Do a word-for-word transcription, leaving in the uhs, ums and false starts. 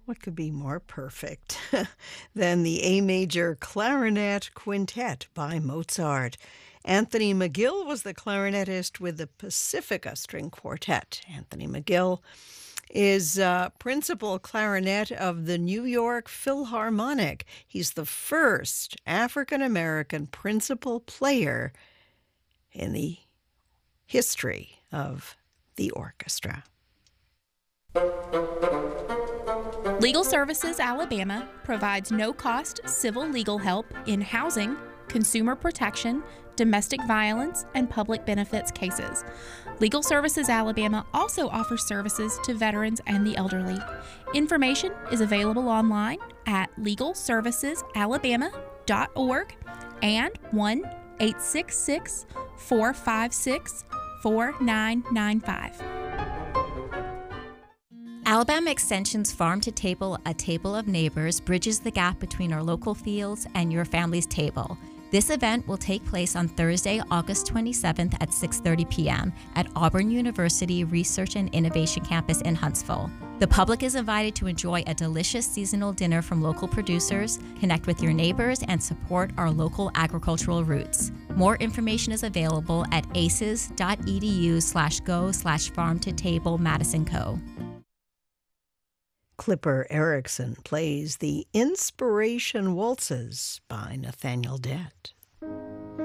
What could be more perfect than the A major clarinet quintet by Mozart? Anthony McGill was the clarinetist with the Pacifica String Quartet. Anthony McGill is uh, principal clarinet of the New York Philharmonic. He's the first African-American principal player in the history of the orchestra. Legal Services Alabama provides no-cost civil legal help in housing, consumer protection, domestic violence, and public benefits cases. Legal Services Alabama also offers services to veterans and the elderly. Information is available online at legal services alabama dot org and one eight six six, four five six, four nine nine five. Alabama Extension's Farm to Table, a table of neighbors, bridges the gap between our local fields and your family's table. This event will take place on Thursday, August twenty-seventh at six thirty p.m. at Auburn University Research and Innovation Campus in Huntsville. The public is invited to enjoy a delicious seasonal dinner from local producers, connect with your neighbors, and support our local agricultural roots. More information is available at aces.edu slash go slash farm to table Madison Co. Clipper Erickson plays the Inspiration Waltzes by Nathaniel Dett.